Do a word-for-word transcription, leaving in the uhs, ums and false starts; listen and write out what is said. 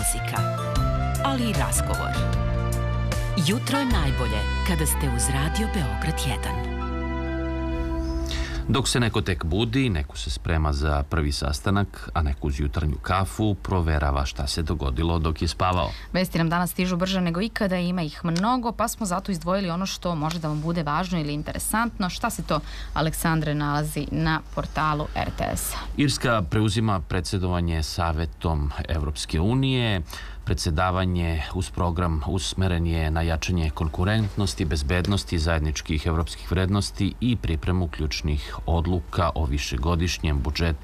muzika, ali i razgovor. Jutro je najbolje kada ste uz Radio Beograd jedan. Dok se neko tek budi, neko se sprema za prvi sastanak, a neko uz jutarnju kafu proverava šta se dogodilo dok je spavao. Vesti nam danas stižu brže nego ikada i ima ih mnogo, pa smo zato izdvojili ono što može da vam bude važno ili interesantno. Šta se to, Aleksandre, nalazi na portalu R T S-a? Irska preuzima predsedovanje Savetom Evropske unije. Predsedavanje uz program usmeren je na jačanje konkurentnosti, bezbednosti, zajedničkih evropskih vrednosti i pripremu ključnih odluka o višegodišnjem budžetu